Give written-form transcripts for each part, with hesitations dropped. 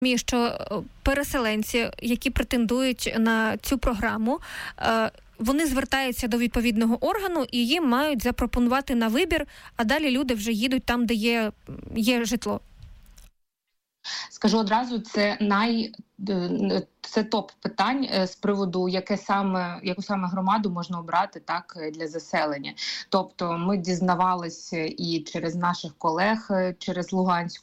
Що переселенці, які претендують на цю програму, вони звертаються до відповідного органу і їм мають запропонувати на вибір, а далі люди вже їдуть там, де є житло. Скажу одразу, це топ питань з приводу, яку саме громаду можна обрати так для заселення. Тобто ми дізнавалися і через наших колег, через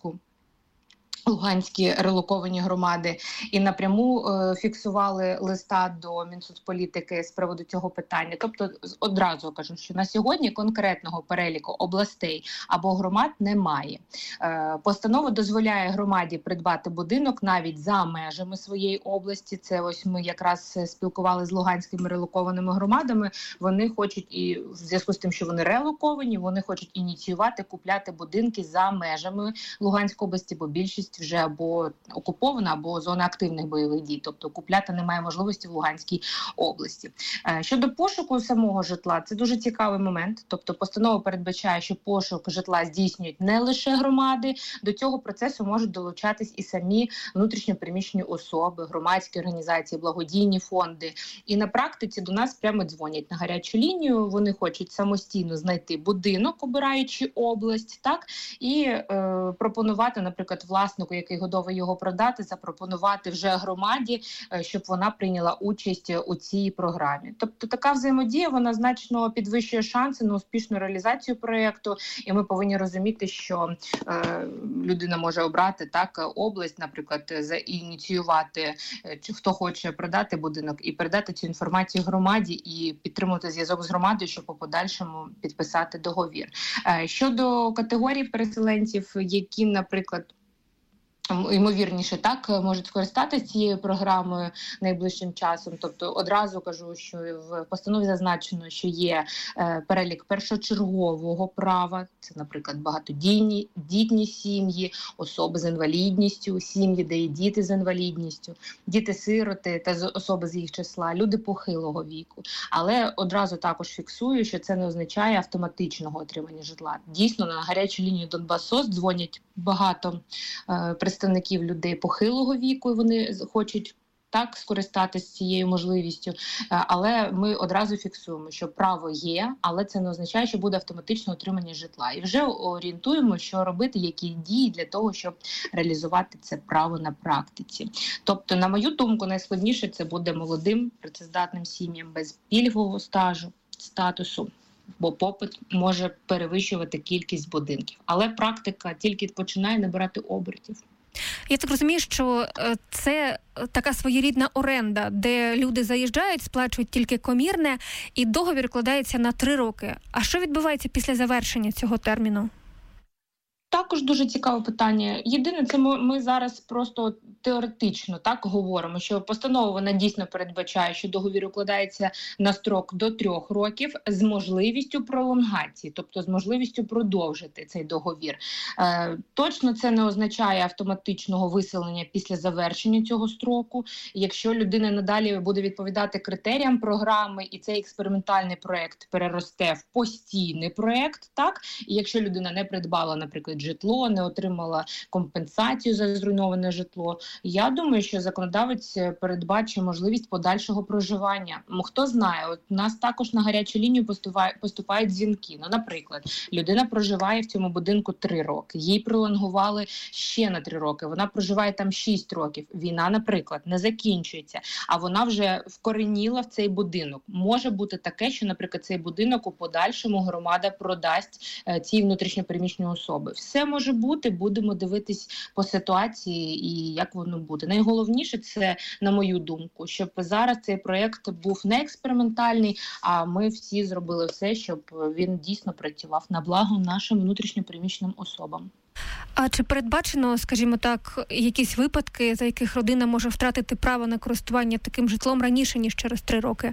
Луганські релоковані громади, і напряму фіксували листа до Мінсоцполітики з приводу цього питання. Тобто одразу кажу, що на сьогодні конкретного переліку областей або громад немає. Постанова дозволяє громаді придбати будинок навіть за межами своєї області. Це ось ми якраз спілкували з луганськими релокованими громадами. Вони хочуть, і в зв'язку з тим, що вони релоковані, вони хочуть ініціювати, купляти будинки за межами Луганської області, бо більшість вже або окупована, або зона активних бойових дій. Тобто купляти немає можливості в Луганській області. Щодо пошуку самого житла, це дуже цікавий момент. Тобто постанова передбачає, що пошук житла здійснюють не лише громади, до цього процесу можуть долучатись і самі внутрішньопереміщені особи, громадські організації, благодійні фонди. І на практиці до нас прямо дзвонять на гарячу лінію, вони хочуть самостійно знайти будинок, обираючи область, так, і пропонувати, наприклад, власнику, який готовий його продати, запропонувати вже громаді, щоб вона прийняла участь у цій програмі. Тобто така взаємодія, вона значно підвищує шанси на успішну реалізацію проєкту, і ми повинні розуміти, що людина може обрати так область, наприклад, заініціювати, хто хоче продати будинок, і передати цю інформацію громаді, і підтримувати зв'язок з громадою, щоб у подальшому підписати договір. Щодо категорій переселенців, які, наприклад, ймовірніше, так, можуть скористатися цією програмою найближчим часом. Тобто одразу кажу, що в постанові зазначено, що є перелік першочергового права. Це, наприклад, багатодітні сім'ї, особи з інвалідністю, сім'ї, де є діти з інвалідністю, діти-сироти та особи з їх числа, люди похилого віку. Але одразу також фіксую, що це не означає автоматичного отримання житла. Дійсно, на гарячу лінію Донбас-СОС дзвонять багато представників людей похилого віку, і вони хочуть так скористатися цією можливістю, але ми одразу фіксуємо, що право є, але це не означає, що буде автоматичне отримання житла. І вже орієнтуємо, що робити, які дії для того, щоб реалізувати це право на практиці. Тобто, на мою думку, найскладніше це буде молодим, працездатним сім'ям без пільгового статусу, бо попит може перевищувати кількість будинків. Але практика тільки починає набирати обертів. Я так розумію, що це така своєрідна оренда, де люди заїжджають, сплачують тільки комірне, і договір вкладається на 3 роки. А що відбувається після завершення цього терміну? Також дуже цікаве питання. Єдине, це ми зараз просто теоретично так говоримо, що постанова вона дійсно передбачає, що договір укладається на строк до 3 років з можливістю пролонгації, тобто з можливістю продовжити цей договір. Точно це не означає автоматичного виселення після завершення цього строку. Якщо людина надалі буде відповідати критеріям програми, і цей експериментальний проєкт переросте в постійний проєкт, так, і якщо людина не придбала, наприклад, житло, не отримала компенсацію за зруйноване житло. Я думаю, що законодавець передбачить можливість подальшого проживання. Хто знає, от у нас також на гарячу лінію поступають дзвінки. Наприклад, людина проживає в цьому будинку 3 роки, їй пролонгували ще на 3 роки, вона проживає там 6 років. Війна, наприклад, не закінчується, а вона вже вкореніла в цей будинок. Може бути таке, що, наприклад, цей будинок у подальшому громада продасть цій внутрішньопереміщеній особи. Все може бути, будемо дивитись по ситуації і як воно буде. Найголовніше це, на мою думку, щоб зараз цей проєкт був не експериментальний, а ми всі зробили все, щоб він дійсно працював на благо нашим внутрішньопереміщеним особам. А чи передбачено, скажімо так, якісь випадки, за яких родина може втратити право на користування таким житлом раніше, ніж через 3 роки?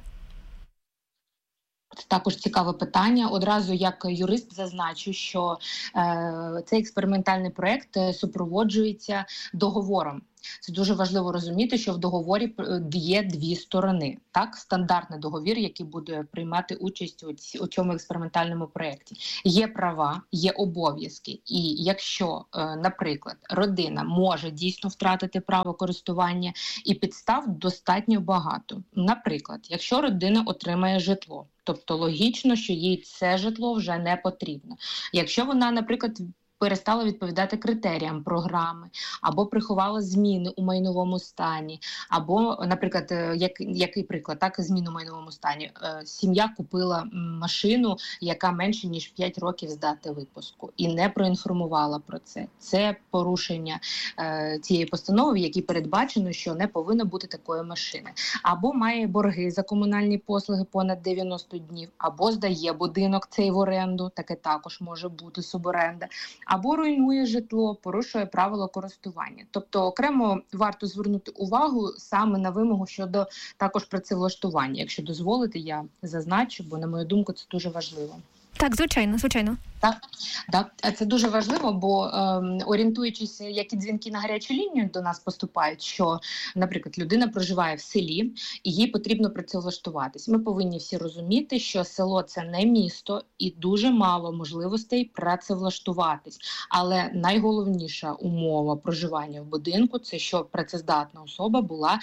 Це також цікаве питання. Одразу як юрист зазначу, що цей експериментальний проєкт супроводжується договором. Це дуже важливо розуміти, що в договорі є дві сторони. Так, стандартний договір, який буде приймати участь у цьому експериментальному проєкті. Є права, є обов'язки. І якщо, наприклад, родина може дійсно втратити право користування, і підстав достатньо багато. Наприклад, якщо родина отримає житло, тобто логічно, що їй це житло вже не потрібно. Якщо вона, наприклад, перестала відповідати критеріям програми, або приховала зміни у майновому стані, або, наприклад, який приклад, так, змін у майновому стані. Сім'я купила машину, яка менше, ніж 5 років з дати випуску, і не проінформувала про це. Це порушення цієї постанови, в якій передбачено, що не повинно бути такої машини. Або має борги за комунальні послуги понад 90 днів, або здає будинок цей в оренду, таке також може бути суборенда, або руйнує житло, порушує правила користування. Тобто окремо варто звернути увагу саме на вимогу щодо також працевлаштування. Якщо дозволите, я зазначу, бо, на мою думку, це дуже важливо. Так, звичайно. Так, це дуже важливо, бо орієнтуючись, які дзвінки на гарячу лінію до нас поступають, що, наприклад, людина проживає в селі і їй потрібно працевлаштуватись. Ми повинні всі розуміти, що село – це не місто і дуже мало можливостей працевлаштуватись. Але найголовніша умова проживання в будинку – це щоб працездатна особа була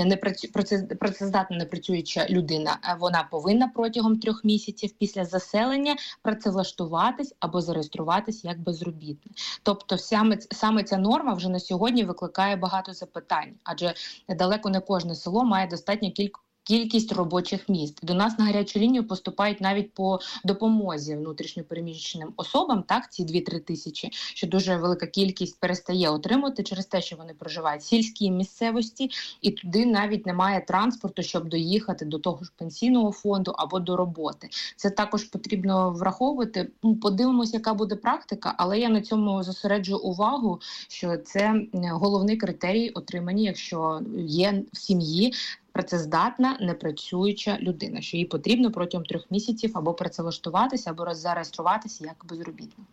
працездатна непрацююча людина. Вона повинна протягом 3 місяців після заселення працевлаштуватись або зареєструватись як безробітний. Тобто саме ця норма вже на сьогодні викликає багато запитань, адже далеко не кожне село має достатню кількість робочих місць. До нас на гарячу лінію поступають навіть по допомозі внутрішньопереміщеним особам, так, ці 2-3 тисячі, що дуже велика кількість перестає отримувати через те, що вони проживають в сільській місцевості, і туди навіть немає транспорту, щоб доїхати до того ж пенсійного фонду або до роботи. Це також потрібно враховувати. Подивимося, яка буде практика, але я на цьому зосереджую увагу, що це головний критерій отримання, якщо є в сім'ї працездатна, непрацююча людина, що їй потрібно протягом 3 місяців або працевлаштуватися, або зареєструватися як безробітна.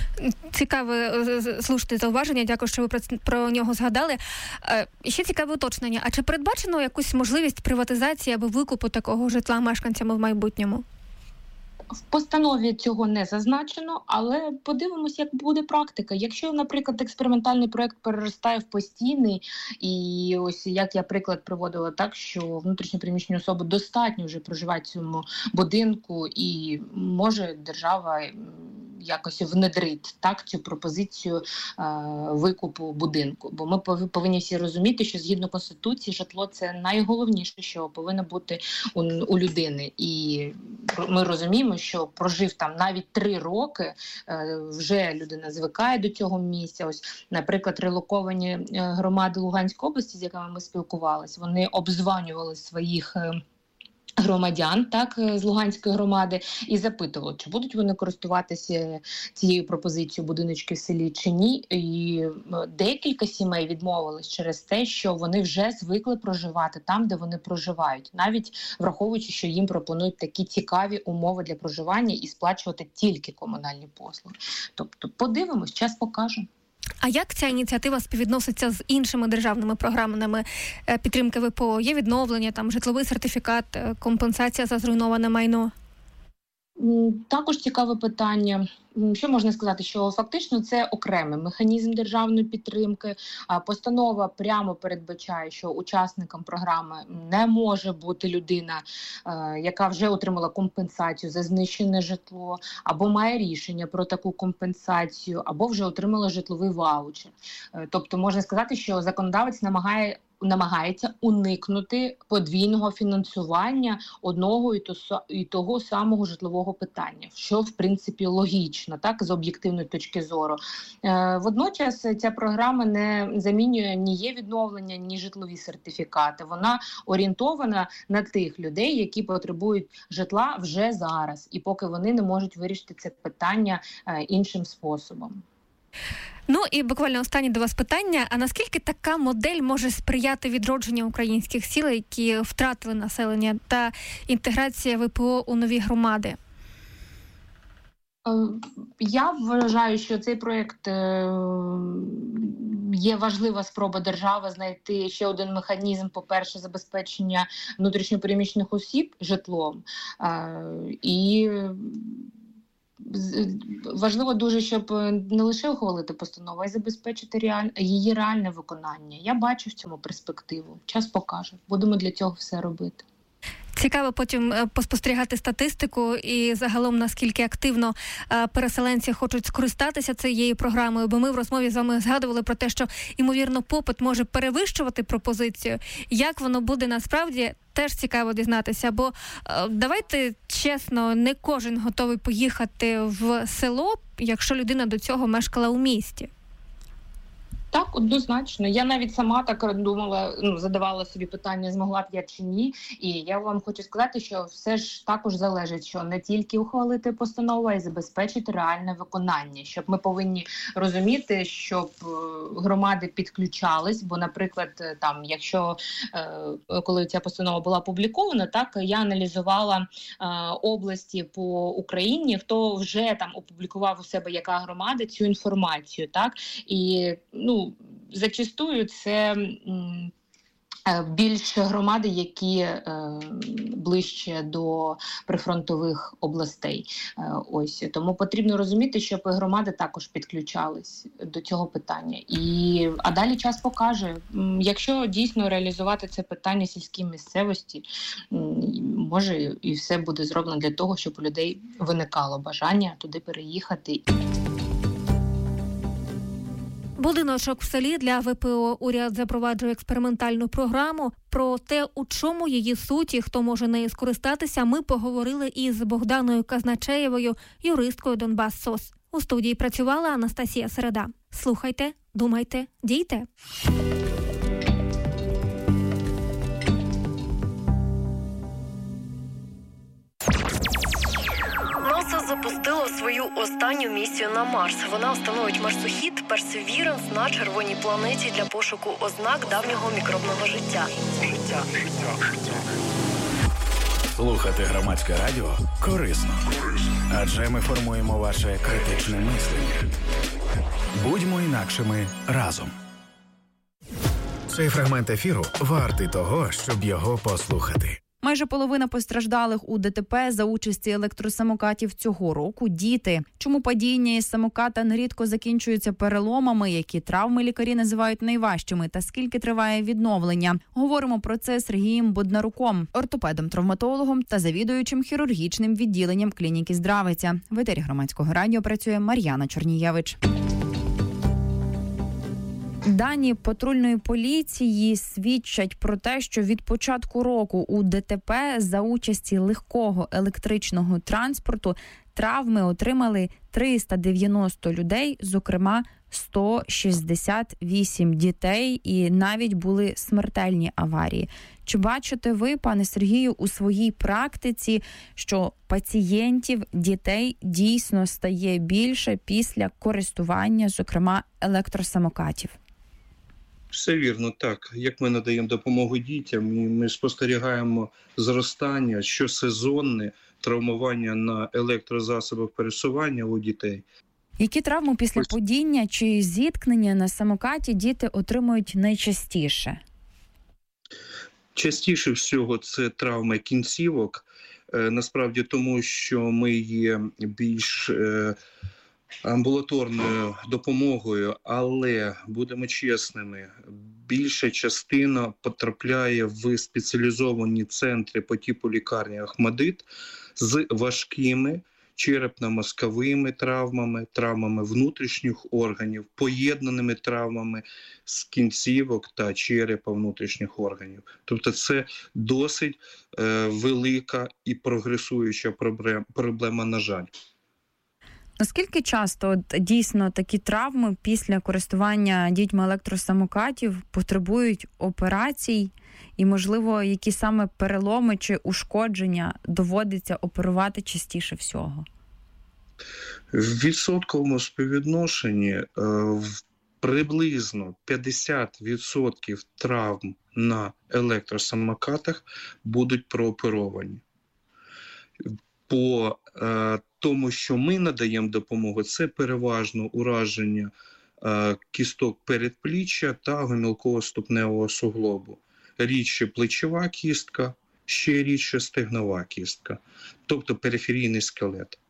Цікаве, слушайте зауваження, дякую, що ви про нього згадали. Ще цікаве уточнення. А чи передбачено якусь можливість приватизації або викупу такого житла мешканцями в майбутньому? В постанові цього не зазначено, але подивимось, як буде практика. Якщо, наприклад, експериментальний проєкт переростає в постійний, і ось як я приклад приводила, так, що внутрішньопереміщені особи достатньо вже проживають в цьому будинку, і може держава якось внедрить так цю пропозицію викупу будинку. Бо ми повинні всі розуміти, що згідно Конституції житло – це найголовніше, що повинно бути у людини. І ми розуміємо, що прожив там навіть 3 роки, вже людина звикає до цього місця. Ось, наприклад, релоковані громади Луганської області, з якими ми спілкувалися, вони обзванювали своїх громадян, так, з Луганської громади, і запитували, чи будуть вони користуватися цією пропозицією будиночки в селі чи ні. І декілька сімей відмовились через те, що вони вже звикли проживати там, де вони проживають, навіть враховуючи, що їм пропонують такі цікаві умови для проживання і сплачувати тільки комунальні послуги. Тобто подивимось, час покаже. А як ця ініціатива співвідноситься з іншими державними програмами підтримки ВПО? Є відновлення, там житловий сертифікат, компенсація за зруйноване майно? Також цікаве питання. Що можна сказати, що фактично це окремий механізм державної підтримки. Постанова прямо передбачає, що учасником програми не може бути людина, яка вже отримала компенсацію за знищене житло, або має рішення про таку компенсацію, або вже отримала житловий ваучер. Тобто можна сказати, що законодавець намагається уникнути подвійного фінансування одного і того самого житлового питання, що, в принципі, логічно, так, з об'єктивної точки зору. Водночас ця програма не замінює ні є відновлення, ні житлові сертифікати. Вона орієнтована на тих людей, які потребують житла вже зараз, і поки вони не можуть вирішити це питання іншим способом. Ну і буквально останнє до вас питання. А наскільки така модель може сприяти відродженню українських сіл, які втратили населення, та інтеграція ВПО у нові громади? Я вважаю, що цей проєкт є важлива спроба держави знайти ще один механізм, по-перше, забезпечення внутрішньопереміщених осіб житлом. І важливо дуже, щоб не лише ухвалити постанову, а й забезпечити її реальне виконання. Я бачу в цьому перспективу. Час покаже. Будемо для цього все робити. Цікаво потім поспостерігати статистику і загалом, наскільки активно переселенці хочуть скористатися цією програмою, бо ми в розмові з вами згадували про те, що, ймовірно, попит може перевищувати пропозицію. Як воно буде насправді, теж цікаво дізнатися, бо давайте чесно, не кожен готовий поїхати в село, якщо людина до цього мешкала у місті. Так, однозначно. Я навіть сама так думала, задавала собі питання, змогла б я чи ні. І я вам хочу сказати, що все ж також залежить, що не тільки ухвалити постанову, а й забезпечити реальне виконання. Щоб ми повинні розуміти, щоб громади підключались, бо, наприклад, там, якщо коли ця постанова була опублікована, так, я аналізувала області по Україні, хто вже там опублікував у себе, яка громада, цю інформацію, так, і, зачастую це більш громади, які ближче до прифронтових областей. Ось тому потрібно розуміти, щоб громади також підключались до цього питання. А далі час покаже, якщо дійсно реалізувати це питання сільській місцевості, може і все буде зроблено для того, щоб у людей виникало бажання туди переїхати. Будиночок в селі для ВПО. Уряд запроваджує експериментальну програму. Про те, у чому її суть і хто може нею скористатися, ми поговорили із Богданою Казначеєвою, юристкою Донбас-СОС. У студії працювала Анастасія Середа. Слухайте, думайте, дійте. НАСА запустило свою останню місію на Марс. Вона встановить марсохід Perseverance на червоній планеті для пошуку ознак давнього мікробного життя. Слухати громадське радіо корисно. Адже ми формуємо ваше критичне мислення. Будьмо інакшими разом. Цей фрагмент ефіру вартий того, щоб його послухати. Майже половина постраждалих у ДТП за участі електросамокатів цього року – діти. Чому падіння із самоката нерідко закінчуються переломами, які травми лікарі називають найважчими, та скільки триває відновлення? Говоримо про це з Сергієм Боднаруком, ортопедом-травматологом та завідуючим хірургічним відділенням клініки «Здравиця». В етері громадського радіо працює Мар'яна Чорнієвич. Дані патрульної поліції свідчать про те, що від початку року у ДТП за участі легкого електричного транспорту травми отримали 390 людей, зокрема 168 дітей, і навіть були смертельні аварії. Чи бачите ви, пане Сергію, у своїй практиці, що пацієнтів, дітей дійсно стає більше після користування, зокрема, електросамокатів? Все вірно, так. Як ми надаємо допомогу дітям, і ми спостерігаємо зростання щосезонне травмування на електрозасобах пересування у дітей. Які травми після падіння чи зіткнення на самокаті діти отримують найчастіше? Частіше всього це травми кінцівок. Насправді тому, що ми є більш амбулаторною допомогою, але, будемо чесними, більша частина потрапляє в спеціалізовані центри по типу лікарні «Охмадит» з важкими черепно-мозковими травмами, травмами внутрішніх органів, поєднаними травмами з кінцівок та черепа внутрішніх органів. Тобто це досить велика і прогресуюча проблема, на жаль. Наскільки часто дійсно такі травми після користування дітьми електросамокатів потребують операцій і, можливо, які саме переломи чи ушкодження доводиться оперувати частіше всього? В відсотковому співвідношенні приблизно 50% травм на електросамокатах будуть прооперовані. по тому, що ми надаємо допомогу, це переважно ураження кісток передпліччя та гомілково-ступневого суглобу. Рідше плечова кістка, ще рідше стегнова кістка, тобто периферійний скелет.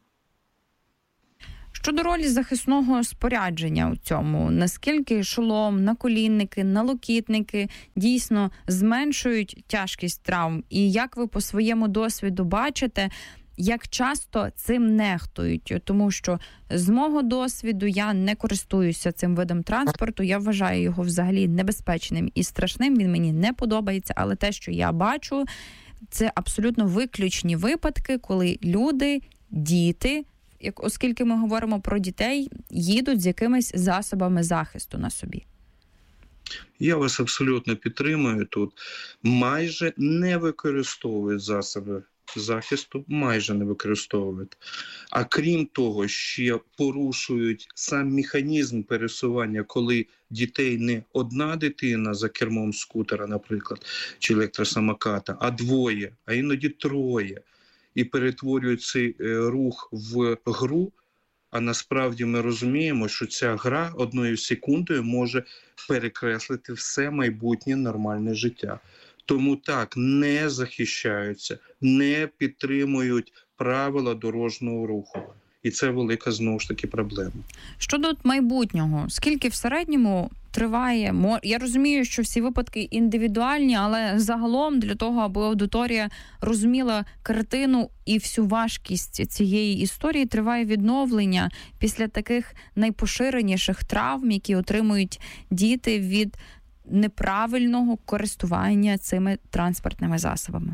Щодо ролі захисного спорядження у цьому, наскільки шолом, наколінники, налокітники дійсно зменшують тяжкість травм? І як ви по своєму досвіду бачите, як часто цим нехтують? Тому що з мого досвіду я не користуюся цим видом транспорту, я вважаю його взагалі небезпечним і страшним, він мені не подобається, але те, що я бачу, це абсолютно виключні випадки, коли люди, діти, оскільки ми говоримо про дітей, їдуть з якимись засобами захисту на собі. Я вас абсолютно підтримую тут. Майже не використовують засоби захисту, майже не використовують. А крім того, ще порушують сам механізм пересування, коли дітей не одна дитина за кермом скутера, наприклад, чи електросамоката, а двоє, а іноді троє. І перетворюють цей рух в гру, а насправді ми розуміємо, що ця гра одною секундою може перекреслити все майбутнє нормальне життя. Тому так, не захищаються, не підтримують правила дорожнього руху. І це велика, знову ж таки, проблема. Щодо майбутнього, скільки в середньому триває? Я розумію, що всі випадки індивідуальні, але загалом для того, аби аудиторія розуміла картину і всю важкість цієї історії, триває відновлення після таких найпоширеніших травм, які отримують діти від неправильного користування цими транспортними засобами.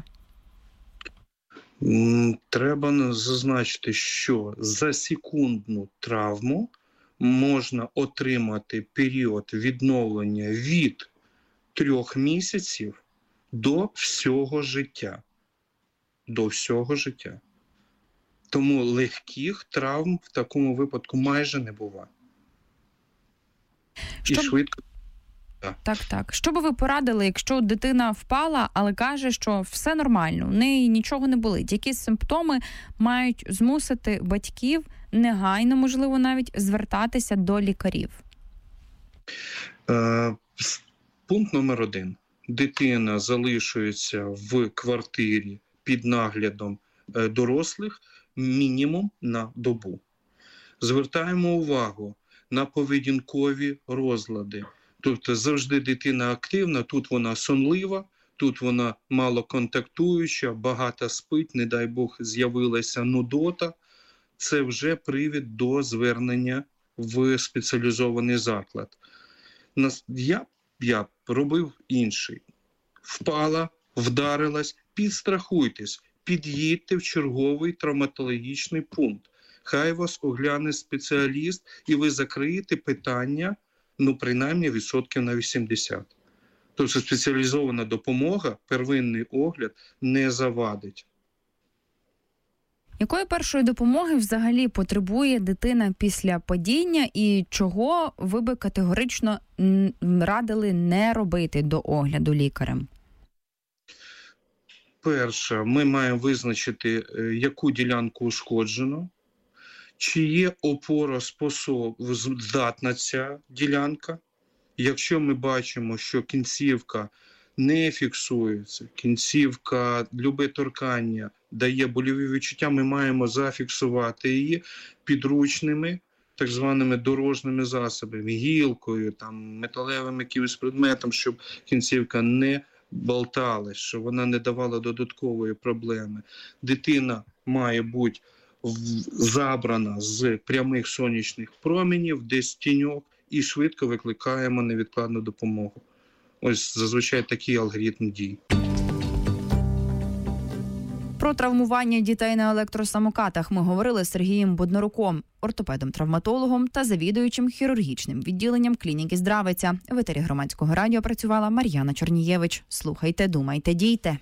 Треба зазначити, що за секундну травму можна отримати період відновлення від 3 місяців до всього життя. До всього життя. Тому легких травм в такому випадку майже не буває. І швидко. Так. Що би ви порадили, якщо дитина впала, але каже, що все нормально, в неї нічого не болить? Які симптоми мають змусити батьків негайно, можливо, навіть звертатися до лікарів? Пункт номер 1. Дитина залишується в квартирі під наглядом дорослих мінімум на добу. Звертаємо увагу на поведінкові розлади. Тобто завжди дитина активна, тут вона сонлива, тут вона малоконтактуюча, багато спить, не дай Бог з'явилася нудота. Це вже привід до звернення в спеціалізований заклад. Я робив інший. Впала, вдарилась, підстрахуйтесь, під'їдьте в черговий травматологічний пункт. Хай вас огляне спеціаліст і ви закриєте питання, принаймні відсотків на 80. Тобто спеціалізована допомога, первинний огляд не завадить. Якої першої допомоги взагалі потребує дитина після падіння і чого ви би категорично радили не робити до огляду лікарем? Перше, ми маємо визначити, яку ділянку ушкоджено, чи є опороспособна ця ділянка. Якщо ми бачимо, що кінцівка не фіксується, кінцівка, любе торкання дає больові відчуття, ми маємо зафіксувати її підручними, так званими дорожніми засобами, гілкою, металевим якимось предметом, щоб кінцівка не болталась, щоб вона не давала додаткової проблеми. Дитина має бути забрана з прямих сонячних променів, десь тіньок, і швидко викликаємо невідкладну допомогу. Ось зазвичай такий алгоритм дій. Про травмування дітей на електросамокатах ми говорили з Сергієм Боднаруком, ортопедом-травматологом та завідуючим хірургічним відділенням клініки Здравиця. В етері Громадського радіо працювала Мар'яна Чорнієвич. Слухайте, думайте, дійте.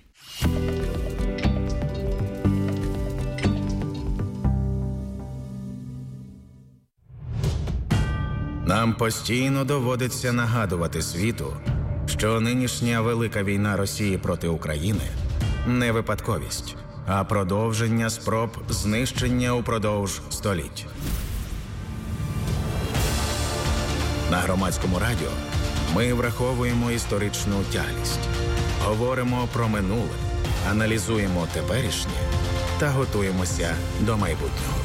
Нам постійно доводиться нагадувати світу, що нинішня велика війна Росії проти України – не випадковість. а продовження спроб знищення упродовж століть. На Громадському радіо ми враховуємо історичну тяглість, говоримо про минуле, аналізуємо теперішнє та готуємося до майбутнього.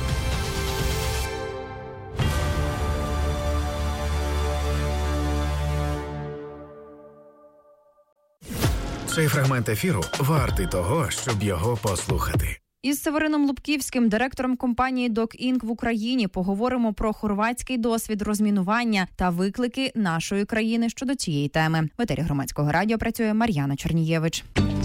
Цей фрагмент ефіру вартий того, щоб його послухати. Із Северином Лубківським, директором компанії «Док-Інк» в Україні, поговоримо про хорватський досвід розмінування та виклики нашої країни щодо цієї теми. В етері Громадського радіо працює Мар'яна Чернієвич.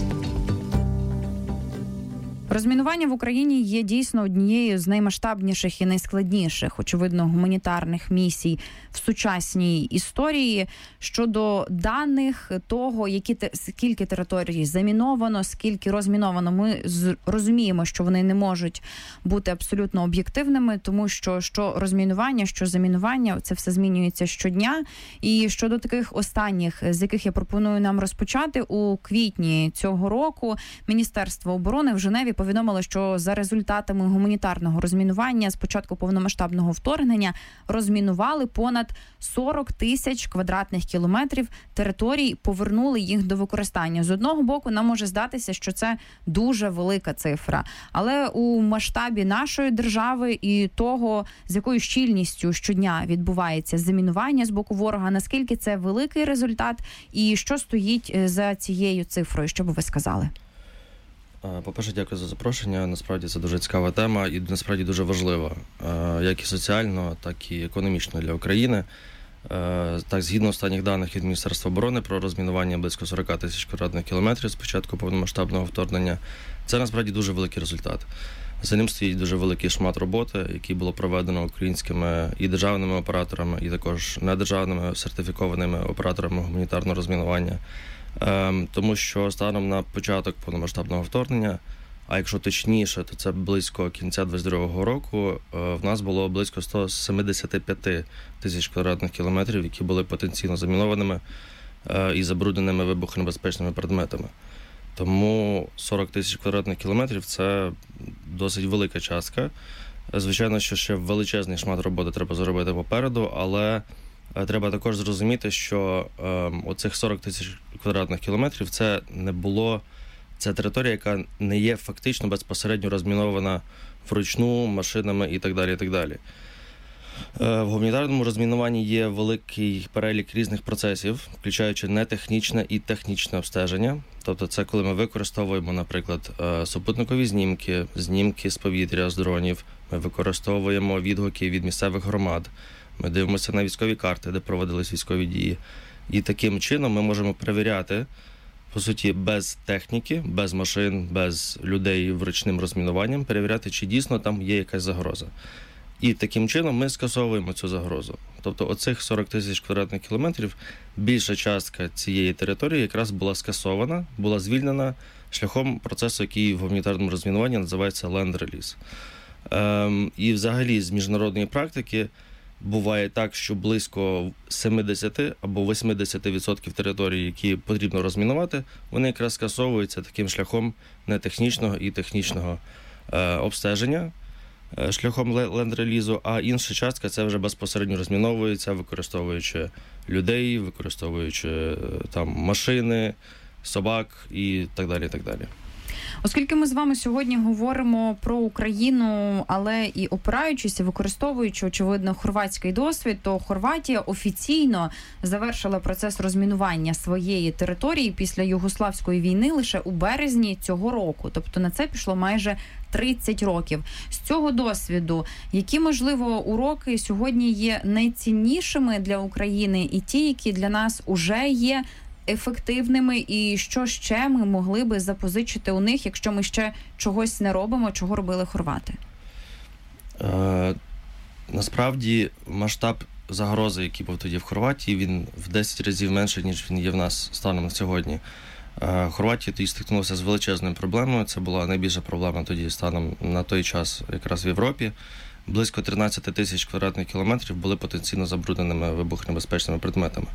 Розмінування в Україні є дійсно однією з наймасштабніших і найскладніших, очевидно, гуманітарних місій в сучасній історії. Щодо даних того, скільки територій заміновано, скільки розміновано, ми розуміємо, що вони не можуть бути абсолютно об'єктивними, тому що розмінування, що замінування, це все змінюється щодня. І щодо таких останніх, з яких я пропоную нам розпочати, у квітні цього року Міністерство оборони в Женеві повідомило, що за результатами гуманітарного розмінування з початку повномасштабного вторгнення розмінували понад 40 тисяч квадратних кілометрів територій, повернули їх до використання. З одного боку, нам може здатися, що це дуже велика цифра. Але у масштабі нашої держави і того, з якою щільністю щодня відбувається замінування з боку ворога, наскільки це великий результат і що стоїть за цією цифрою, що би ви сказали? По-перше, дякую за запрошення. Насправді це дуже цікава тема і насправді дуже важлива, як і соціально, так і економічно для України. Так, згідно останніх даних від Міністерства оборони про розмінування близько 40 тисяч квадратних кілометрів з початку повномасштабного вторгнення, це насправді дуже великий результат. За ним стоїть дуже великий шмат роботи, який було проведено українськими і державними операторами, і також недержавними сертифікованими операторами гуманітарного розмінування. Тому що станом на початок повномасштабного вторгнення, а якщо точніше, то це близько кінця 2022 року, в нас було близько 175 тисяч квадратних кілометрів, які були потенційно замінованими і забрудненими вибухонебезпечними предметами. Тому 40 тисяч квадратних кілометрів – це досить велика частка. Звичайно, що ще величезний шмат роботи треба зробити попереду, але треба також зрозуміти, що оцих 40 тисяч квадратних кілометрів це територія, яка не є фактично безпосередньо розмінована вручну, машинами і так далі, і так далі. В гуманітарному розмінуванні є великий перелік різних процесів, включаючи нетехнічне і технічне обстеження. Тобто це коли ми використовуємо, наприклад, супутникові знімки з повітря, з дронів, ми використовуємо відгуки від місцевих громад, ми дивимося на військові карти, де проводились військові дії. І таким чином ми можемо перевіряти, по суті, без техніки, без машин, без людей вручним розмінуванням, перевіряти, чи дійсно там є якась загроза. І таким чином ми скасовуємо цю загрозу. Тобто оцих 40 тисяч квадратних кілометрів, більша частка цієї території якраз була скасована, була звільнена шляхом процесу, який в гуманітарному розмінуванні називається Land Release. І взагалі з міжнародної практики буває так, що близько 70 або 80% територій, які потрібно розмінувати, вони якраз скасовуються таким шляхом нетехнічного і технічного обстеження, шляхом ленд-релізу, а інша частка це вже безпосередньо розміновується, використовуючи людей, використовуючи там машини, собак і так далі, і так далі. Оскільки ми з вами сьогодні говоримо про Україну, але і опираючися, використовуючи, очевидно, хорватський досвід, то Хорватія офіційно завершила процес розмінування своєї території після Югославської війни лише у березні цього року. Тобто на це пішло майже 30 років. З цього досвіду, які, можливо, уроки сьогодні є найціннішими для України і ті, які для нас уже є ефективними, і що ще ми могли би запозичити у них, якщо ми ще чогось не робимо, чого робили хорвати? Насправді масштаб загрози, який був тоді в Хорватії, він в 10 разів менше, ніж він є в нас станом на сьогодні. Хорватія тоді стикнулася з величезною проблемою. Це була найбільша проблема тоді станом на той час якраз в Європі. Близько 13 тисяч квадратних кілометрів були потенційно забрудненими вибухонебезпечними предметами.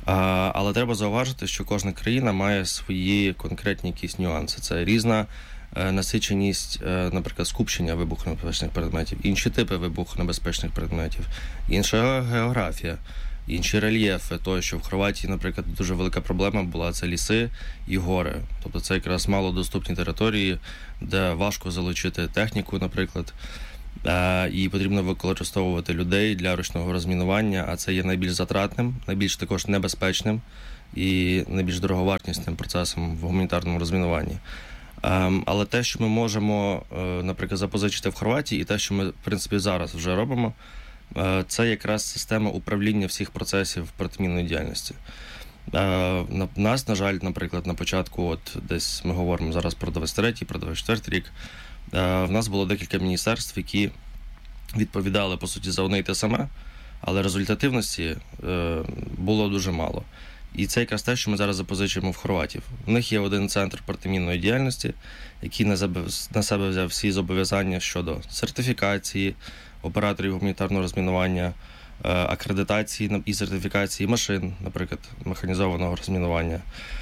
Але треба зауважити, що кожна країна має свої конкретні якісь нюанси. Це різна насиченість, наприклад, скупчення вибухонебезпечних предметів, інші типи вибухонебезпечних предметів, інша географія, інші рельєфи. Того, що в Хорватії, наприклад, дуже велика проблема була – це ліси і гори. Тобто це якраз малодоступні території, де важко залучити техніку, наприклад, і потрібно використовувати людей для ручного розмінування, а це є найбільш затратним, найбільш також небезпечним і найбільш дороговартісним процесом в гуманітарному розмінуванні. Але те, що ми можемо, наприклад, запозичити в Хорватії, і те, що ми, в принципі, зараз вже робимо, це якраз система управління всіх процесів протимінної діяльності. Нас, на жаль, наприклад, на початку, десь ми говоримо зараз про 23-й, про 24-й рік, в нас було декілька міністерств, які відповідали, по суті, за одне й те саме, але результативності було дуже мало. І це якраз те, що ми зараз запозичуємо в хорватів. У них є один центр протимінної діяльності, який на себе взяв всі зобов'язання щодо сертифікації операторів гуманітарного розмінування, акредитації і сертифікації машин, наприклад, механізованого розмінування,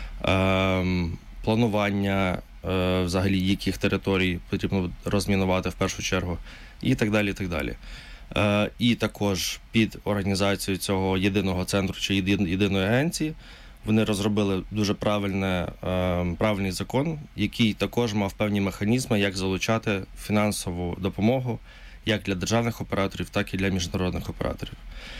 планування взагалі, яких територій потрібно розмінувати в першу чергу, і так далі, і так далі. І також під організацією цього єдиного центру чи єдиної агенції вони розробили дуже правильний закон, який також мав певні механізми, як залучати фінансову допомогу як для державних операторів, так і для міжнародних операторів.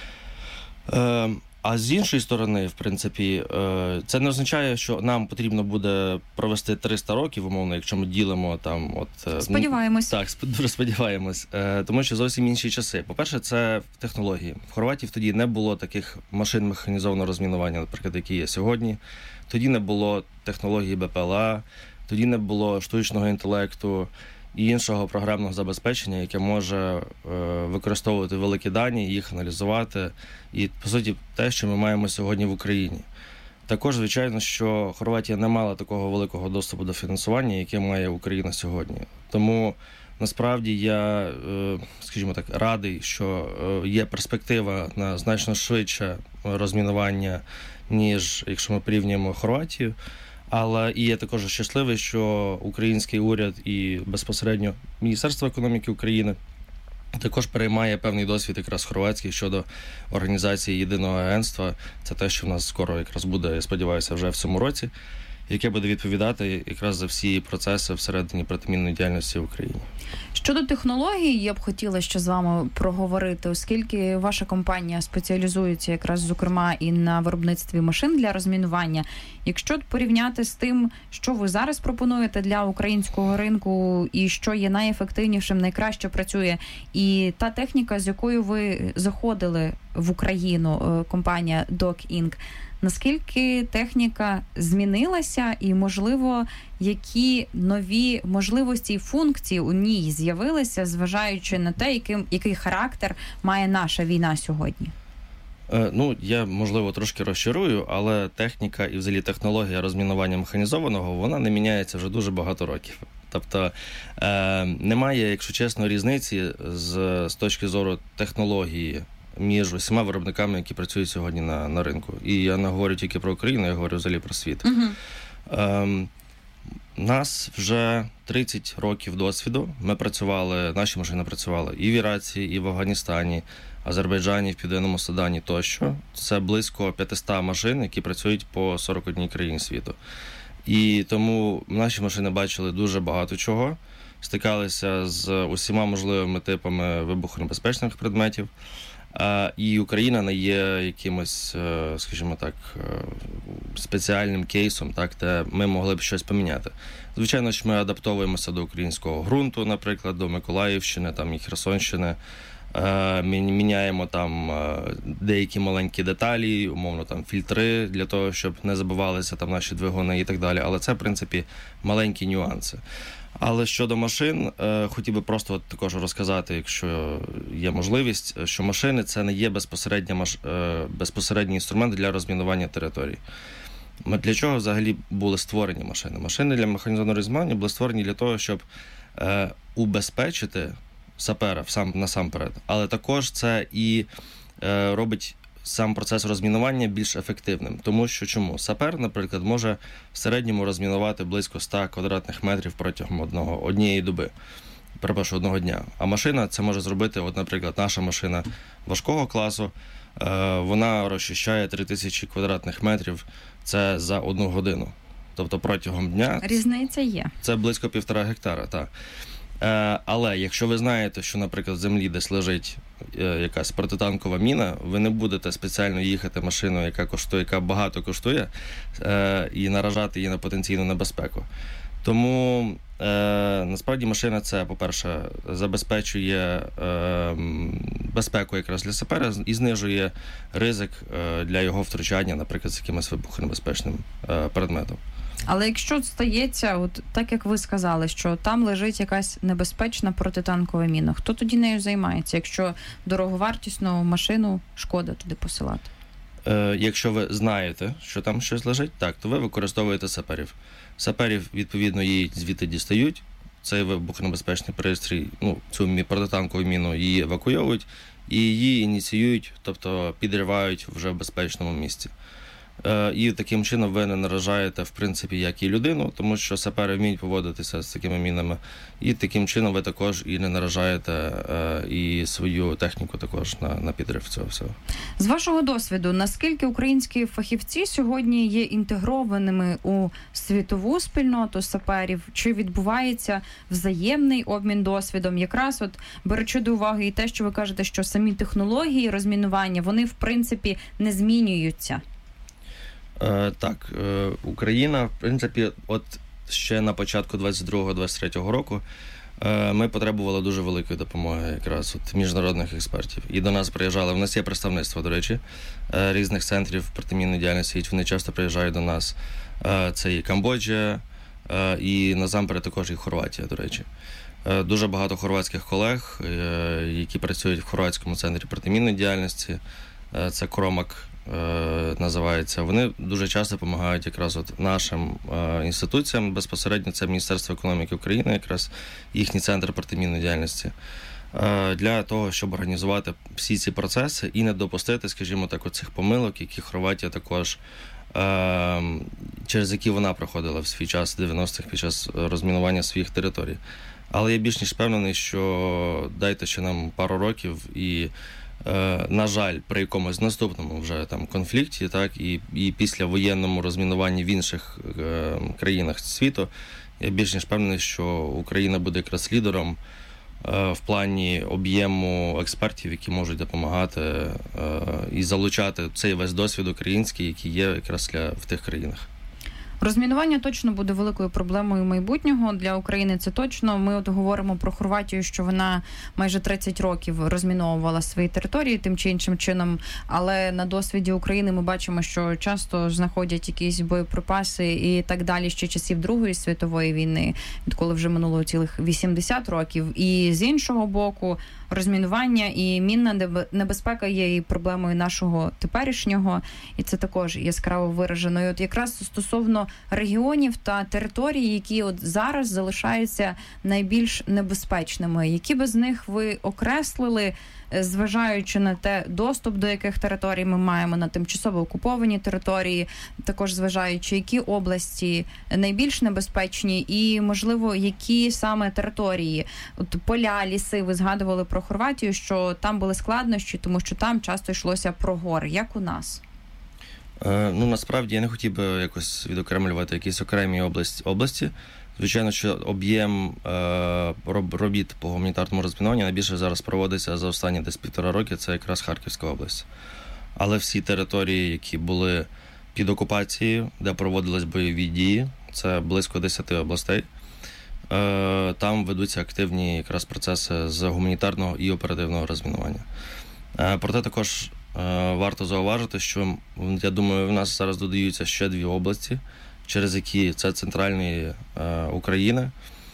А з іншої сторони, в принципі, це не означає, що нам потрібно буде провести 300 років, умовно, якщо ми ділимо там... Сподіваємось. Так, дуже сподіваємось. Тому що зовсім інші часи. По-перше, це технології. В Хорватії тоді не було таких машин механізованого розмінування, наприклад, які є сьогодні. Тоді не було технології БПЛА, тоді не було штучного інтелекту і іншого програмного забезпечення, яке може використовувати великі дані, їх аналізувати. І, по суті, те, що ми маємо сьогодні в Україні. Також, звичайно, що Хорватія не мала такого великого доступу до фінансування, яке має Україна сьогодні. Тому, насправді, я, скажімо так, радий, що є перспектива на значно швидше розмінування, ніж якщо ми порівнюємо Хорватію. Але і я також щасливий, що український уряд і безпосередньо Міністерство економіки України також переймає певний досвід якраз хорватський щодо організації єдиного агентства. Це те, що в нас скоро якраз буде, я сподіваюся, вже в цьому році, яке буде відповідати якраз за всі процеси всередині протимінної діяльності в Україні. Щодо технологій, я б хотіла ще з вами проговорити, оскільки ваша компанія спеціалізується якраз, зокрема, і на виробництві машин для розмінування. Якщо порівняти з тим, що ви зараз пропонуєте для українського ринку і що є найефективнішим, найкраще працює, і та техніка, з якою ви заходили в Україну, компанія Dock Inc., наскільки техніка змінилася і, можливо, які нові можливості і функції у ній з'явилися, зважаючи на те, який характер має наша війна сьогодні? Я, можливо, трошки розчарую, але техніка і взагалі технологія розмінування механізованого, вона не міняється вже дуже багато років. Тобто немає, якщо чесно, різниці з точки зору технології між усіма виробниками, які працюють сьогодні на ринку. І я не говорю тільки про Україну, я говорю взагалі про світ. Нас вже 30 років досвіду. Наші машини працювали і в Іраці, і в Афганістані, Азербайджані, в Південному Судані тощо. Це близько 500 машин, які працюють по 41 країні світу. І тому наші машини бачили дуже багато чого, стикалися з усіма можливими типами вибухонебезпечних предметів. І Україна не є якимось, скажімо так, спеціальним кейсом, так, де ми могли б щось поміняти. Звичайно, що ми адаптовуємося до українського ґрунту, наприклад, до Миколаївщини там, і Херсонщини. Міняємо там деякі маленькі деталі, умовно там фільтри для того, щоб не забивалися там наші двигуни і так далі. Але це, в принципі, маленькі нюанси. Але щодо машин, хотів би просто також розказати, якщо є можливість, що машини – це не є безпосередній інструмент для розмінування територій. Для чого взагалі були створені машини? Машини для механізованого розмінування були створені для того, щоб убезпечити сапера насамперед, але також це і робить сам процес розмінування більш ефективним. Тому що чому? Сапер, наприклад, може в середньому розмінувати близько 100 квадратних метрів протягом однієї доби. Одного дня. А машина це може зробити, от, наприклад, наша машина важкого класу, вона розчищає 3000 квадратних метрів, це за 1 годину. Тобто протягом дня... Різниця є. Це близько 1,5 гектара, так. Але якщо ви знаєте, що, наприклад, в землі десь лежить якась протитанкова міна, ви не будете спеціально їхати машиною, яка багато коштує, і наражати її на потенційну небезпеку. Тому насправді машина це, по-перше, забезпечує безпеку якраз для сапера і знижує ризик для його втручання, наприклад, з якимось вибухонебезпечним предметом. Але якщо стається, от так як ви сказали, що там лежить якась небезпечна протитанкова міна, хто тоді нею займається, якщо дороговартісну машину шкода туди посилати? Якщо ви знаєте, що там щось лежить, так, то ви використовуєте саперів. Саперів, відповідно, її звідти дістають, цей вибухонебезпечний пристрій, цю протитанкову міну її евакуйовують і її ініціюють, тобто підривають вже в безпечному місці. І таким чином ви не наражаєте, в принципі, як і людину, тому що сапери вміють поводитися з такими мінами, і таким чином ви також і не наражаєте і свою техніку також на підрив цього всього. З вашого досвіду, наскільки українські фахівці сьогодні є інтегрованими у світову спільноту саперів? Чи відбувається взаємний обмін досвідом? Якраз от беручи до уваги і те, що ви кажете, що самі технології розмінування, вони, в принципі, не змінюються. Так, Україна, в принципі, от ще на початку 22-23 року ми потребували дуже великої допомоги якраз от міжнародних експертів. І до нас приїжджали, в нас є представництво, до речі, різних центрів протимінної діяльності, вони часто приїжджають до нас. Це і Камбоджа, і насамперед також і Хорватія, до речі. Дуже багато хорватських колег, які працюють в Хорватському центрі протимінної діяльності, це Кромак називається. Вони дуже часто допомагають якраз от нашим інституціям, безпосередньо це Міністерство економіки України, якраз їхній центр протимінної діяльності, для того, щоб організувати всі ці процеси і не допустити, скажімо так, оцих помилок, які Хорватія також, через які вона проходила в свій час 90-х під час розмінування своїх територій. Але я більш ніж впевнений, що дайте ще нам пару років і на жаль, при якомусь наступному вже там конфлікті, так, і після воєнному розмінуванні в інших країнах світу, я більш ніж впевнений, що Україна буде якраз лідером в плані об'єму експертів, які можуть допомагати і залучати цей весь досвід український, який є якраз в тих країнах. Розмінування точно буде великою проблемою майбутнього для України, це точно. Ми от говоримо про Хорватію, що вона майже 30 років розміновувала свої території тим чи іншим чином, але на досвіді України ми бачимо, що часто знаходять якісь боєприпаси і так далі ще часів Другої світової війни, відколи вже минуло цілих 80 років. І з іншого боку, розмінування і мінна небезпека є і проблемою нашого теперішнього, і це також яскраво виражено. І от якраз стосовно регіонів та територій, які от зараз залишаються найбільш небезпечними, які би з них ви окреслили, зважаючи на те, доступ до яких територій ми маємо, на тимчасово окуповані території, також зважаючи, які області найбільш небезпечні і, можливо, які саме території, от поля, ліси, ви згадували про Хорватію, що там були складнощі, тому що там часто йшлося про гори, як у нас? Насправді я не хотів би якось відокремлювати якісь окремі області. Звичайно, що об'єм робіт по гуманітарному розмінуванню найбільше зараз проводиться за останні десь 1,5 роки, це якраз Харківська область. Але всі території, які були під окупацією, де проводились бойові дії, це близько 10 областей. Там ведуться активні якраз процеси з гуманітарного і оперативного розмінування. Проте також варто зауважити, що, я думаю, в нас зараз додаються ще 2 області, через які це центральної України.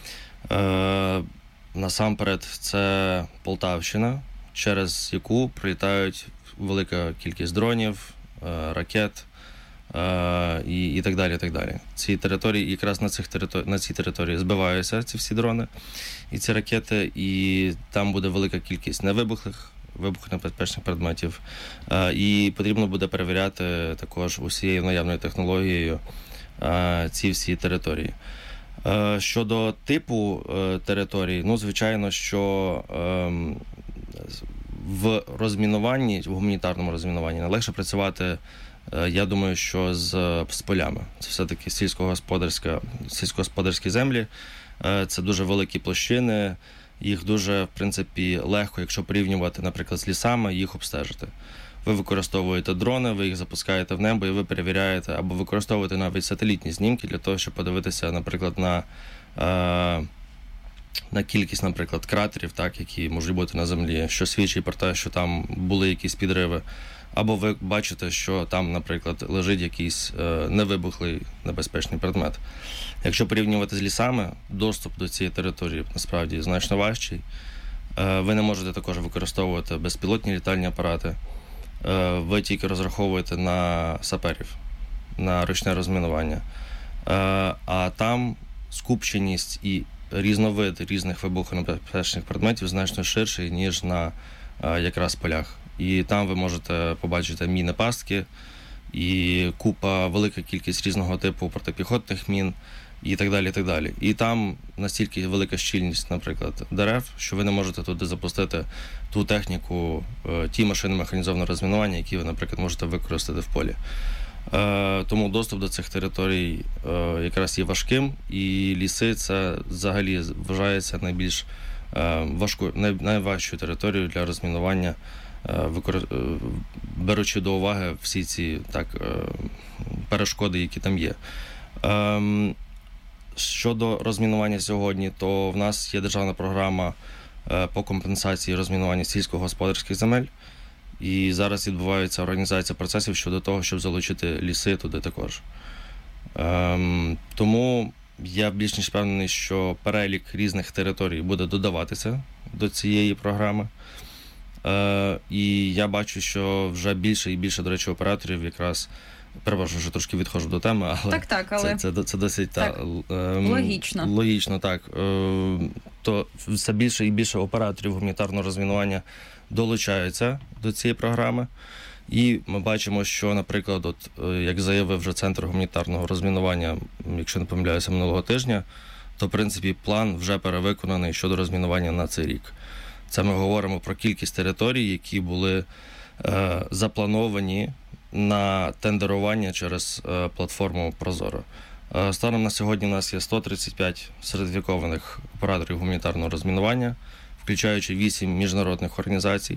Насамперед, це Полтавщина, через яку прилітають велика кількість дронів, ракет і так далі, і так далі. Ці території, якраз на цій території збиваються ці всі дрони і ці ракети, і там буде велика кількість невибухлих вибухонебезпечних предметів. І потрібно буде перевіряти також усією наявною технологією ці всі території. Щодо типу територій, звичайно, що в розмінуванні, в гуманітарному розмінуванні найлегше працювати, я думаю, що з полями. Це все-таки сільськогосподарські землі, це дуже великі площини, їх дуже, в принципі, легко, якщо порівнювати, наприклад, з лісами, їх обстежити. Ви використовуєте дрони, ви їх запускаєте в небо і ви перевіряєте, або використовуєте навіть сателітні знімки для того, щоб подивитися, наприклад, на кількість, наприклад, кратерів, так, які можуть бути на землі, що свідчить про те, що там були якісь підриви. Або ви бачите, що там, наприклад, лежить якийсь невибухлий небезпечний предмет. Якщо порівнювати з лісами, доступ до цієї території насправді значно важчий. Ви не можете також використовувати безпілотні літальні апарати. Ви тільки розраховуєте на саперів, на ручне розмінування. А там скупченість і різновид різних вибухонебезпечних предметів значно ширший, ніж на якраз полях. І там ви можете побачити міни-пастки і велика кількість різного типу протипіхотних мін і так далі, і так далі. І там настільки велика щільність, наприклад, дерев, що ви не можете туди запустити ту техніку, ті машини механізованого розмінування, які ви, наприклад, можете використати в полі. Тому доступ до цих територій якраз є важким, і ліси – це взагалі вважається найважчою територією для розмінування, беручи до уваги всі ці перешкоди, які там є. Щодо розмінування сьогодні, то в нас є державна програма по компенсації розмінування сільськогосподарських земель. І зараз відбувається організація процесів щодо того, щоб залучити ліси туди також. Тому я більш ніж впевнений, що перелік різних територій буде додаватися до цієї програми. І я бачу, що вже більше і більше, до речі, операторів якраз, перепрошую, що трошки відходжу до теми, але це досить логічно. Логічно, так. То все більше і більше операторів гуманітарного розмінування долучаються до цієї програми. І ми бачимо, що, наприклад, як заявив вже Центр гуманітарного розмінування, якщо не помиляюся, минулого тижня, то, в принципі, план вже перевиконаний щодо розмінування на цей рік. Це ми говоримо про кількість територій, які були заплановані на тендерування через платформу Прозоро. Станом на сьогодні у нас є 135 сертифікованих операторів гуманітарного розмінування, включаючи 8 міжнародних організацій.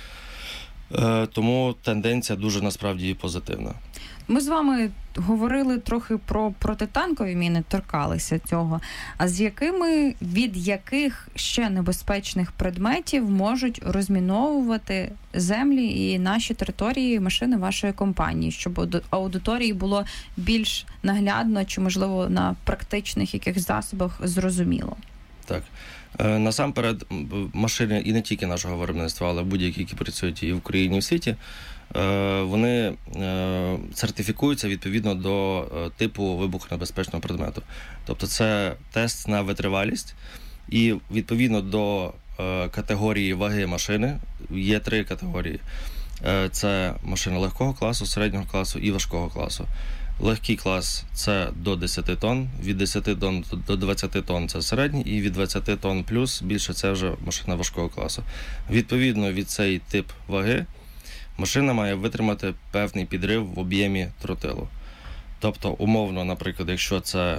Тому тенденція дуже, насправді, позитивна. Ми з вами говорили трохи про протитанкові міни, торкалися цього. А від яких ще небезпечних предметів можуть розміновувати землі і наші території машини вашої компанії, щоб аудиторії було більш наглядно чи, можливо, на практичних якихось засобах зрозуміло? Так. Насамперед, машини і не тільки нашого виробництва, але будь-які, які працюють і в Україні, і в світі, вони сертифікуються відповідно до типу вибухонебезпечного предмету. Тобто це тест на витривалість, і відповідно до категорії ваги машини є 3 категорії. Це машини легкого класу, середнього класу і важкого класу. Легкий клас – це до 10 тонн, від 10 тонн до 20 тонн – це середній, і від 20 тонн плюс більше – це вже машина важкого класу. Відповідно від цей тип ваги машина має витримати певний підрив в об'ємі тротилу. Тобто, умовно, наприклад, якщо це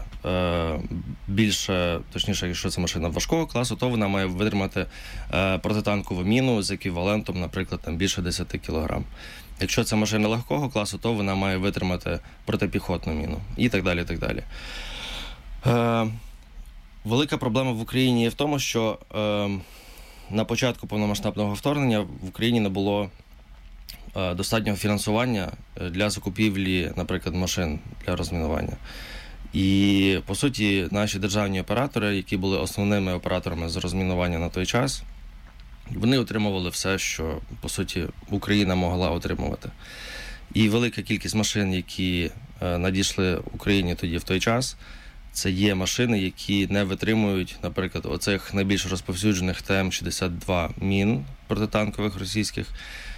якщо це машина важкого класу, то вона має витримати протитанкову міну з еквівалентом, наприклад, більше 10 кг. Якщо це машина легкого класу, то вона має витримати протипіхотну міну і так далі, і так далі. Велика проблема в Україні є в тому, що на початку повномасштабного вторгнення в Україні не було достатнього фінансування для закупівлі, наприклад, машин для розмінування. І, по суті, наші державні оператори, які були основними операторами з розмінування на той час, вони отримували все, що, по суті, Україна могла отримувати. І велика кількість машин, які надійшли Україні тоді в той час, це є машини, які не витримують, наприклад, оцих найбільш розповсюджених ТМ-62 мін протитанкових російських,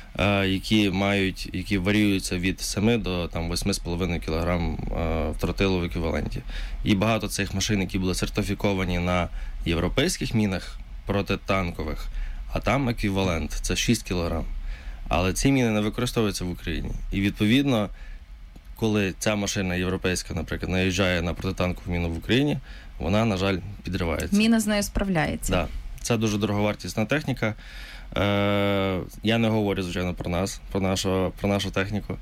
які варіюються від 7 до 8,5 кг в тротилу в еквіваленті. І багато цих машин, які були сертифіковані на європейських мінах протитанкових, а там еквівалент – це 6 кг. Але ці міни не використовуються в Україні. І відповідно, коли ця машина європейська, наприклад, наїжджає на протитанкову міну в Україні, вона, на жаль, підривається. Міна з нею справляється. Так. Це дуже дороговартісна техніка. Я не говорю, звичайно, про нас, про нашу техніку.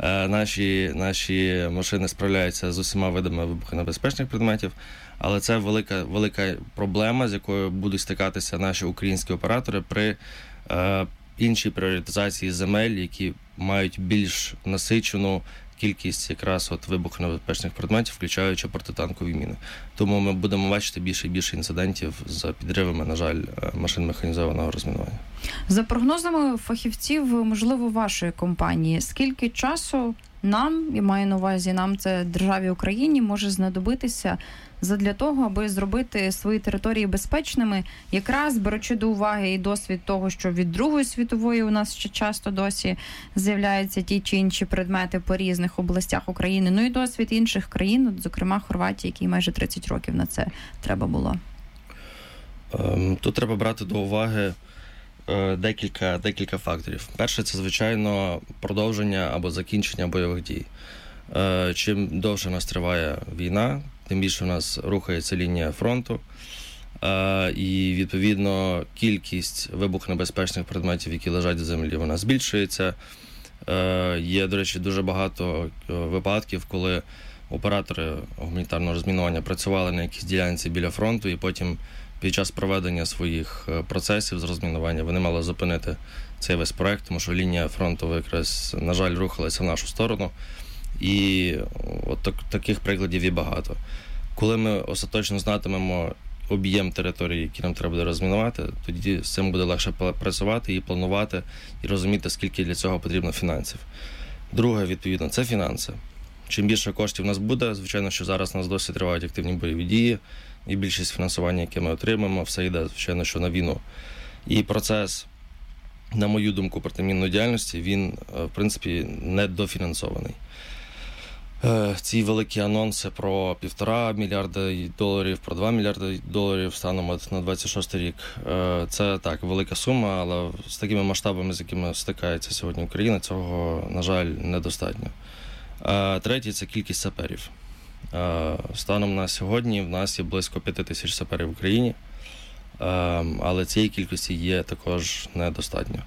Наші машини справляються з усіма видами вибухонебезпечних предметів, але це велика проблема, з якою будуть стикатися наші українські оператори при іншій пріоритизації земель, які мають більш насичену кількість якраз вибухонебезпечних предметів, включаючи протитанкові міни. Тому ми будемо бачити більше і більше інцидентів з підривами, на жаль, машин механізованого розмінування. За прогнозами фахівців, можливо, вашої компанії, скільки часу нам, я маю на увазі нам, це державі Україні, може знадобитися задля того, аби зробити свої території безпечними, якраз беручи до уваги і досвід того, що від Другої світової у нас ще часто досі з'являються ті чи інші предмети по різних областях України, ну і досвід інших країн, зокрема Хорватії, якій майже 30 років на це треба було. Тут треба брати до уваги декілька факторів. Перше, це, звичайно, продовження або закінчення бойових дій. Чим довше у нас триває війна, тим більше у нас рухається лінія фронту, і, відповідно, кількість вибухонебезпечних предметів, які лежать в землі, вона збільшується. Є, до речі, дуже багато випадків, коли оператори гуманітарного розмінування працювали на якійсь ділянці біля фронту, і потім під час проведення своїх процесів з розмінування вони мали зупинити цей весь проект, тому що лінія фронту якраз, на жаль, рухалася в нашу сторону. І таких прикладів є багато. Коли ми остаточно знатимемо об'єм території, які нам треба буде розмінувати, тоді з цим буде легше працювати і планувати, і розуміти, скільки для цього потрібно фінансів. Друге, відповідно, це фінанси. Чим більше коштів у нас буде, звичайно, що зараз у нас досі тривають активні бойові дії, і більшість фінансування, яке ми отримаємо, все йде, звичайно, що на війну. І процес, на мою думку, протимінної діяльності, він, в принципі, недофінансований. Ці великі анонси про $1,5 мільярда, про $2 мільярди станом на 26 рік. Це так, велика сума, але з такими масштабами, з якими стикається сьогодні Україна, цього, на жаль, недостатньо. Третє – це кількість саперів. Станом на сьогодні в нас є близько 5 тисяч саперів в Україні, але цієї кількості є також недостатньо.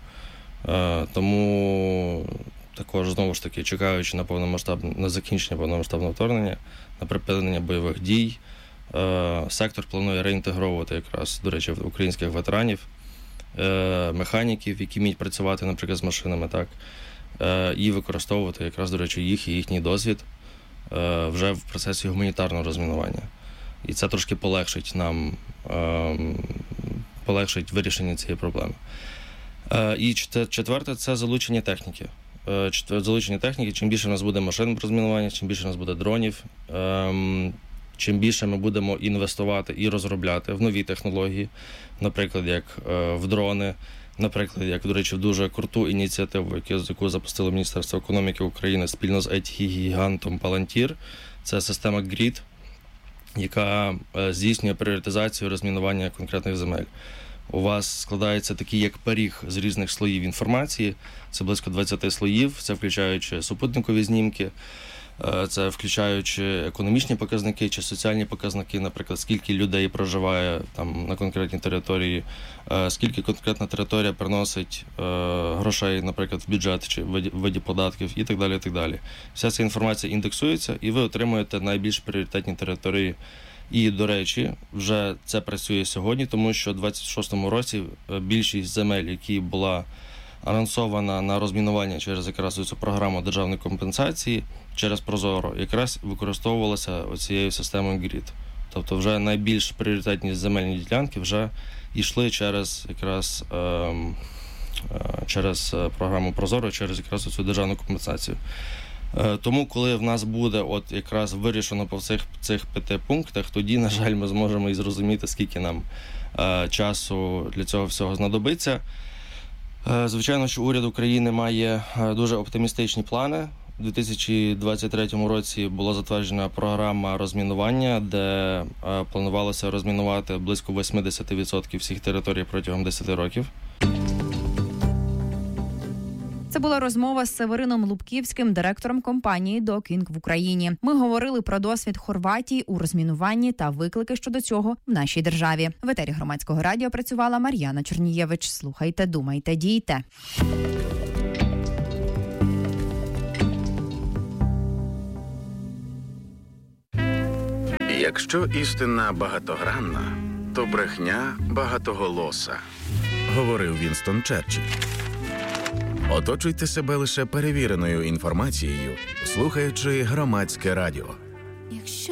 Тому також, знову ж таки, чекаючи на закінчення повномасштабного вторгнення, на припинення бойових дій, сектор планує реінтегровувати якраз, до речі, українських ветеранів, механіків, які вміють працювати, наприклад, з машинами, так, і використовувати якраз, до речі, їх і їхній досвід вже в процесі гуманітарного розмінування. І це трошки полегшить нам, полегшить вирішення цієї проблеми. І четверте – це залучення техніки. Чим більше у нас буде машин розмінування, чим більше у нас буде дронів, чим більше ми будемо інвестувати і розробляти в нові технології, наприклад, як в дрони, наприклад, як, до речі, в дуже круту ініціативу, яку запустило Міністерство економіки України спільно з IT-гігантом Palantir. Це система GRID, яка здійснює пріоритизацію розмінування конкретних земель. У вас складається такий, як пиріг з різних слоїв інформації. Це близько 20 слоїв, це включаючи супутникові знімки, це включаючи економічні показники чи соціальні показники, наприклад, скільки людей проживає там на конкретній території, скільки конкретна територія приносить грошей, наприклад, в бюджет чи в виді податків і так далі, і так далі. Вся ця інформація індексується, і ви отримуєте найбільш пріоритетні території. І, до речі, вже це працює сьогодні, тому що в 26-му році більшість земель, які була анонсована на розмінування через якраз цю програму державної компенсації, через Прозоро, якраз використовувалася оцією системою GRID. Тобто вже найбільш пріоритетні земельні ділянки вже йшли через якраз через програму Прозоро, через якраз цю державну компенсацію. Тому, коли в нас буде от якраз вирішено по всіх цих 5 пунктах, тоді, на жаль, ми зможемо і зрозуміти, скільки нам часу для цього всього знадобиться. Звичайно, що уряд України має дуже оптимістичні плани. У 2023 році була затверджена програма розмінування, де планувалося розмінувати близько 80% всіх територій протягом 10 років. Це була розмова з Северином Лубківським, директором компанії «Докінг» в Україні. Ми говорили про досвід Хорватії у розмінуванні та виклики щодо цього в нашій державі. В етері Громадського радіо працювала Мар'яна Чернієвич. Слухайте, думайте, дійте. Якщо істина багатогранна, то брехня багатоголоса, говорив Вінстон Черчилль. Оточуйте себе лише перевіреною інформацією, слухаючи Громадське радіо.